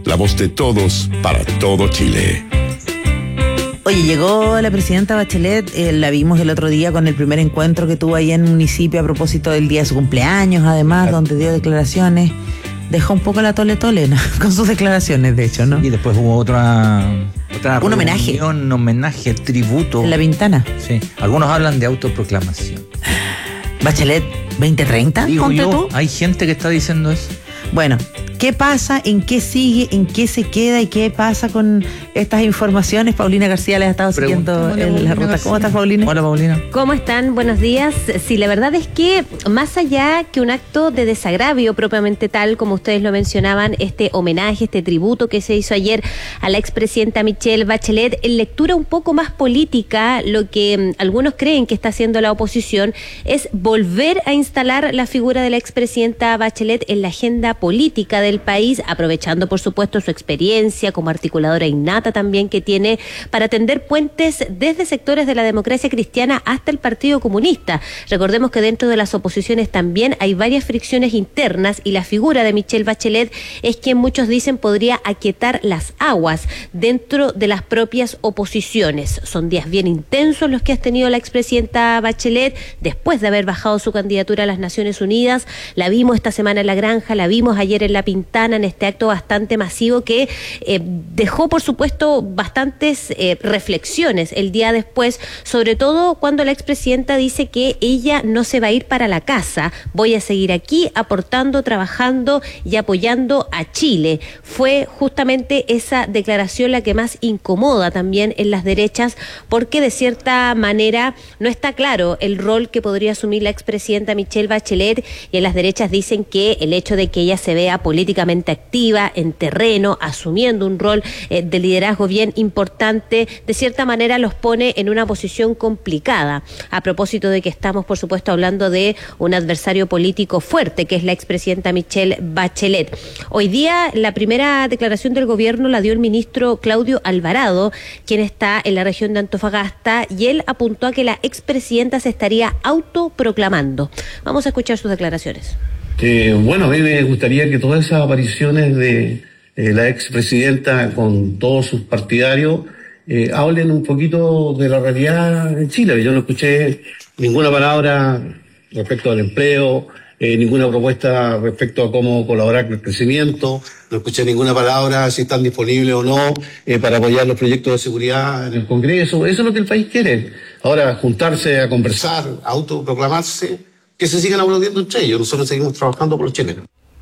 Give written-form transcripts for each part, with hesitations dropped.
la voz de todos para todo Chile. Oye, llegó la presidenta Bachelet, la vimos el otro día con el primer encuentro que tuvo ahí en el municipio a propósito del día de su cumpleaños, además, donde dio declaraciones. Dejó un poco la tole-tole, ¿no? Con sus declaraciones, de hecho, ¿no? Y después hubo otra un homenaje. Un homenaje, tributo. En La Pintana. Sí. Algunos hablan de autoproclamación. Bachelet 2030, Digo ponte yo, tú. hay gente que está diciendo eso. Bueno, ¿qué pasa? ¿En qué sigue? ¿En qué se queda? ¿Y qué pasa con estas informaciones? Paulina García les ha estado siguiendo en la ruta. ¿Cómo estás, Paulina? Hola, Paulina. ¿Cómo están? Buenos días. Sí, la verdad es que más allá que un acto de desagravio propiamente tal, como ustedes lo mencionaban, este homenaje, este tributo que se hizo ayer a la expresidenta Michelle Bachelet, en lectura un poco más política, lo que algunos creen que está haciendo la oposición es volver a instalar la figura de la expresidenta Bachelet en la agenda política del país, aprovechando por supuesto su experiencia como articuladora innata también que tiene para tender puentes desde sectores de la democracia cristiana hasta el Partido Comunista. Recordemos que dentro de las oposiciones también hay varias fricciones internas y la figura de Michelle Bachelet es quien muchos dicen podría aquietar las aguas dentro de las propias oposiciones. Son días bien intensos los que ha tenido la expresidenta Bachelet después de haber bajado su candidatura a las Naciones Unidas. La vimos esta semana en La Granja, la vimos ayer en La Pintana en este acto bastante masivo que dejó por supuesto bastantes reflexiones el día después, sobre todo cuando la expresidenta dice que ella no se va a ir para la casa, voy a seguir aquí aportando, trabajando y apoyando a Chile. Fue justamente esa declaración la que más incomoda también en las derechas, porque de cierta manera no está claro el rol que podría asumir la expresidenta Michelle Bachelet, y en las derechas dicen que el hecho de que ella se vea políticamente activa en terreno, asumiendo un rol de liderazgo bien importante, de cierta manera los pone en una posición complicada. A propósito de que estamos, por supuesto, hablando de un adversario político fuerte, que es la expresidenta Michelle Bachelet. Hoy día la primera declaración del gobierno la dio el ministro Claudio Alvarado, quien está en la región de Antofagasta, y él apuntó a que la expresidenta se estaría autoproclamando. Vamos a escuchar sus declaraciones. Bueno, a mí me gustaría que todas esas apariciones de la expresidenta con todos sus partidarios hablen un poquito de la realidad en Chile. Yo no escuché ninguna palabra respecto al empleo, ninguna propuesta respecto a cómo colaborar con el crecimiento, no escuché ninguna palabra si están disponibles o no para apoyar los proyectos de seguridad en el Congreso. Eso es lo que el país quiere. Ahora, juntarse a conversar, a autoproclamarse, que se sigan aplaudiendo entre ellos. Nosotros seguimos trabajando por los chilenos.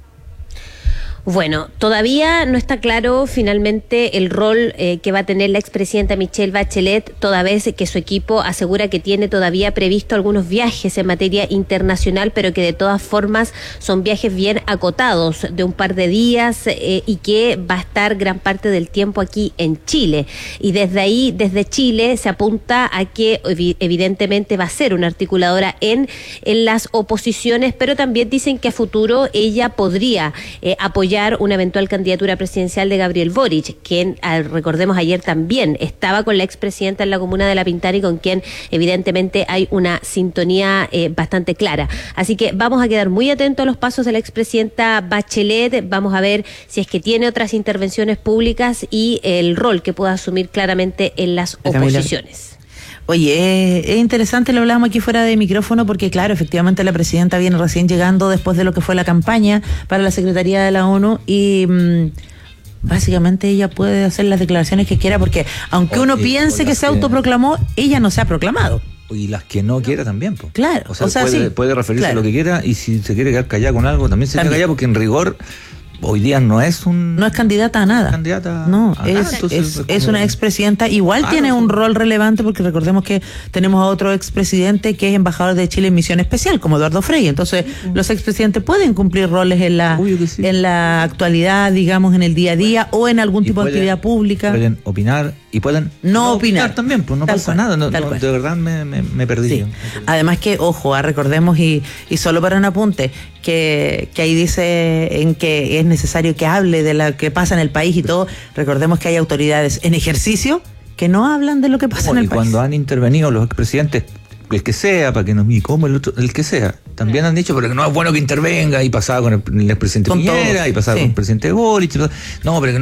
Bueno, todavía no está claro finalmente el rol que va a tener la expresidenta Michelle Bachelet, toda vez que su equipo asegura que tiene todavía previsto algunos viajes en materia internacional, pero que de todas formas son viajes bien acotados de un par de días y que va a estar gran parte del tiempo aquí en Chile. Y desde ahí, desde Chile, se apunta a que evidentemente va a ser una articuladora en las oposiciones, pero también dicen que a futuro ella podría apoyar una eventual candidatura presidencial de Gabriel Boric, quien, recordemos, ayer también estaba con la expresidenta en la comuna de La Pintana y con quien evidentemente hay una sintonía bastante clara. Así que vamos a quedar muy atentos a los pasos de la expresidenta Bachelet, vamos a ver si es que tiene otras intervenciones públicas y el rol que pueda asumir claramente en las oposiciones. Oye, es interesante, lo hablábamos aquí fuera de micrófono, porque claro, efectivamente la presidenta viene recién llegando después de lo que fue la campaña para la Secretaría de la ONU y básicamente ella puede hacer las declaraciones que quiera, porque aunque uno piense que se autoproclamó, ella no se ha proclamado. Y las que no quiera también, pues. Claro, o sea puede referirse a lo que quiera, y si se quiere quedar callada con algo, también se queda callada, porque en rigor hoy día no es candidata a nada. No, es una expresidenta. Igual tiene un rol relevante, porque recordemos que tenemos a otro expresidente que es embajador de Chile en misión especial, como Eduardo Frei. Entonces, los expresidentes pueden cumplir roles en la actualidad, digamos, en el día a día, o en algún tipo de actividad pública. Pueden opinar y pueden no opinar también, pues no pasa nada. De verdad me perdí. Sí. Además que, ojo, recordemos, y solo para un apunte, que ahí dice en que es necesario que hable de lo que pasa en el país y todo. Recordemos que hay autoridades en ejercicio que no hablan de lo que pasa en el país. Y cuando han intervenido los expresidentes, el que sea, para que nos mire como el que sea, también han dicho, pero que no es bueno que intervenga, y pasaba con el expresidente Piñera, y pasaba con el presidente Boric, no, pero que